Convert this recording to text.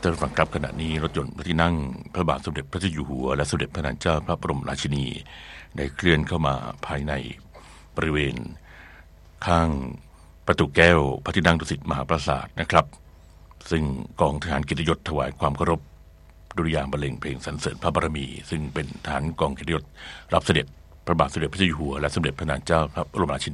ท่านฟังครับขณะนี้รถยนต์พระที่นั่งพระบาทสมเด็จพระเจ้าอยู่หัวและสมเด็จพระนางเจ้าพระบรมราชินีได้เคลื่อนเข้ามาภายในบริเวณข้างประตูแก้วพระที่นั่งดุสิตมหาปราสาทนะครับซึ่งกองทหารเกียรติยศถวายความเคารพดุริยางค์บรรเลงเพลงสรรเสริญพระบารมีซึ่งเป็นทหารกองเกียรติยศรับเสด็จพระบาทสมเด็จพระเจ้าอยู่หัวและสมเด็จพระนางเจ้าพระบรมราชินี